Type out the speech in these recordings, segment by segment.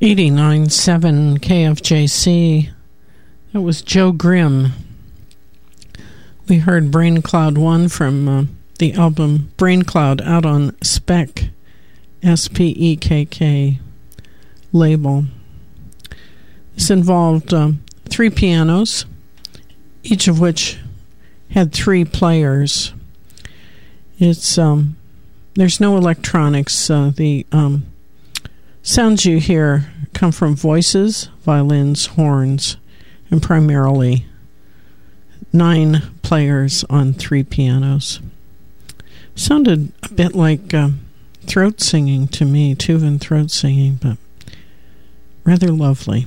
89.7 KFJC. That was Joe Grimm. We heard Brain Cloud 1 from the album Brain Cloud out on Spek, S-P-E-K-K label. This involved 3 pianos, each of which had 3 players. It's there's no electronics. The sounds you hear come from voices, violins, horns, and primarily 9 players on 3 pianos. Sounded a bit like throat singing to me, Tuvan throat singing, but rather lovely.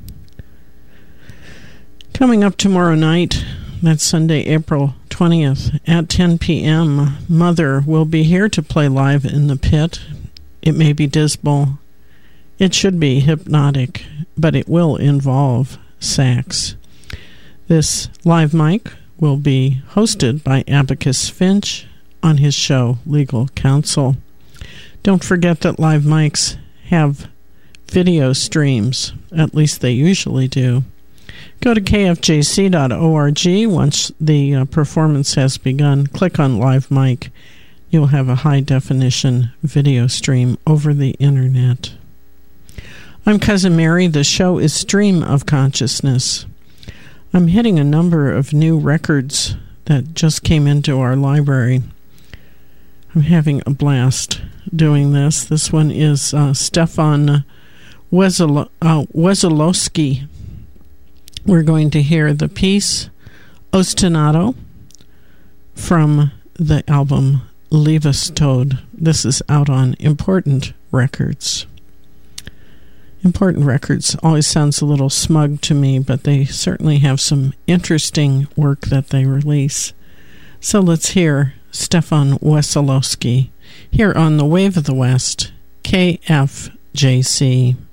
Coming up tomorrow night, that's Sunday, April 20th, at 10 p.m., Mother will be here to play live in the pit. It may be dismal. It should be hypnotic, but it will involve sax. This live mic will be hosted by Abacus Finch on his show, Legal Counsel. Don't forget that live mics have video streams. At least they usually do. Go to kfjc.org. Once the performance has begun, click on Live Mic. You'll have a high-definition video stream over the internet. I'm Cousin Mary. The show is Stream of Consciousness. I'm hitting a number of new records that just came into our library. I'm having a blast doing this. This one is Stefan Wesolowski. We're going to hear the piece Ostinato from the album Leavestod. This is out on Important Records. Important Records always sounds a little smug to me, but they certainly have some interesting work that they release. So let's hear Stefan Wesolowski here on The Wave of the West, KFJC.